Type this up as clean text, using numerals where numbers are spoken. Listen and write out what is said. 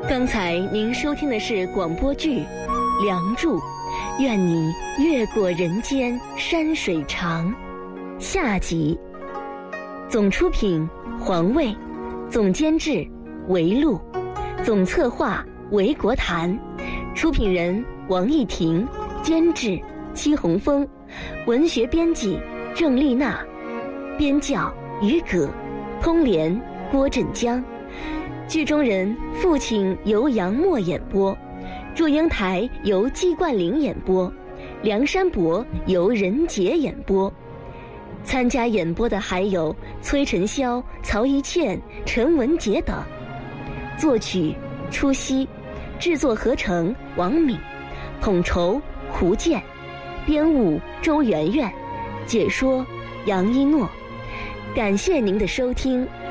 刚才您收听的是广播剧《梁祝》，愿你越过人间山水长。下集。总出品黄卫，总监制韦路，总策划韦国谈，出品人王艺婷，监制戚红枫，文学编辑郑丽娜，编校于葛，通联郭振江。剧中人父亲由杨默演播，祝英台由季冠霖演播，梁山伯由任杰演播。参加演播的还有崔晨霄、曹一茜、陈文杰等。作曲初熙，制作合成王敏，统筹胡健，编务周媛媛，解说杨一诺。感谢您的收听。